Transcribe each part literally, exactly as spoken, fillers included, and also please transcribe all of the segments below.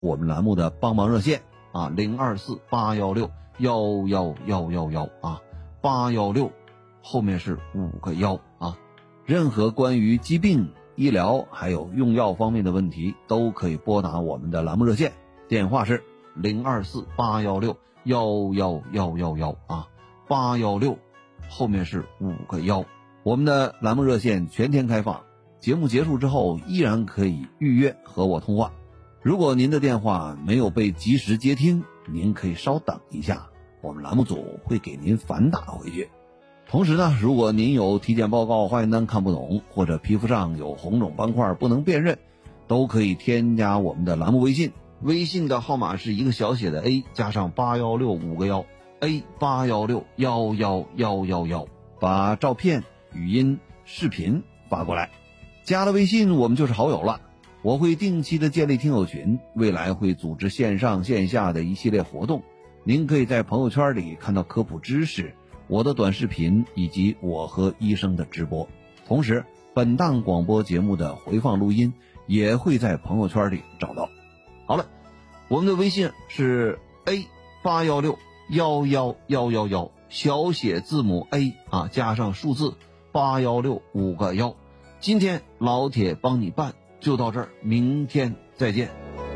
我们栏目的帮忙热线啊，零二四八幺六幺幺幺幺幺啊，八幺六后面是五个幺啊。任何关于疾病、医疗还有用药方面的问题，都可以拨打我们的栏目热线，电话是零二四八幺六幺幺幺幺幺啊，八幺六后面是五个幺。我们的栏目热线全天开放，节目结束之后依然可以预约和我通话。如果您的电话没有被及时接听，您可以稍等一下，我们栏目组会给您反打回去。同时呢，如果您有体检报告、化验单看不懂，或者皮肤上有红肿斑块不能辨认，都可以添加我们的栏目微信，微信的号码是一个小写的 A 加上八幺六五个幺 A 八幺六幺幺幺幺幺，把照片、语音、视频发过来。加了微信，我们就是好友了。我会定期的建立听友群，未来会组织线上线下的一系列活动，您可以在朋友圈里看到科普知识、我的短视频以及我和医生的直播。同时，本档广播节目的回放录音也会在朋友圈里找到。好了，我们的微信是 A 八幺六幺幺幺幺幺，小写字母 A 啊，加上数字八幺六五个幺。今天老铁帮你办就到这儿，明天再见。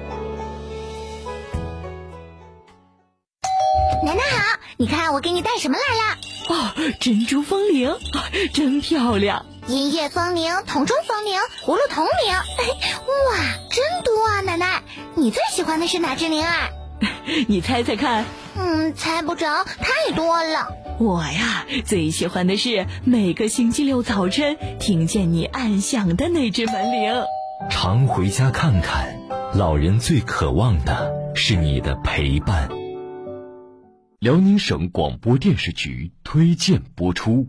奶奶好，你看我给你带什么来了？ 哦，珍珠风铃，啊，真漂亮！ 银叶风铃、铜钟风铃、葫芦铜铃，哇，真多啊！奶奶，你最喜欢的是哪只铃啊？ 你猜猜看。 嗯，猜不着，太多了。 我呀，最喜欢的是每个星期六早晨听见你按响的那只门铃。 常回家看看，老人最渴望的是你的陪伴。辽宁省广播电视局推荐播出。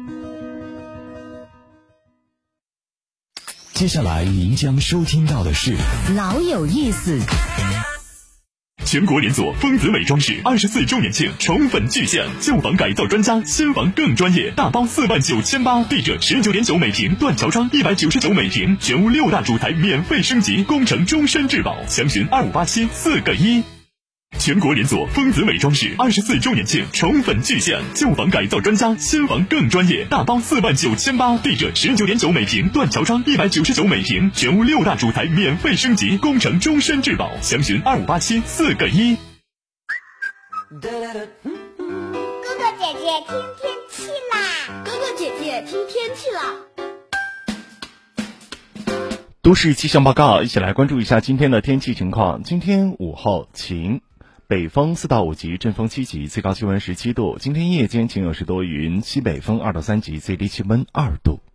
接下来您将收听到的是老有意思。 全国连锁丰子美装饰二十四周年庆宠粉巨献，旧房改造专家，新房更专业，大包四万九千八，地者十九点九每平，断桥窗一百九十九每平，全屋六大主材免费升级，工程终身质保，详询二五八七四个一。全国连锁丰子美装饰二十四周年庆宠粉巨献，旧房改造专家，新房更专业，大包四万九千八，地者十九点九每平，断桥窗一百九十九每平，全屋六大主材免费升级，工程终身质保，详询二五八七四个一。 哥哥姐姐听天气啦！ 哥哥姐姐听天气啦！ 都市气象报告，一起来关注一下今天的天气情况。今天午后晴，北风四到五级，阵风七级，最高气温十七度。今天夜间晴有时多云，西北风二到三级，最低气温二度。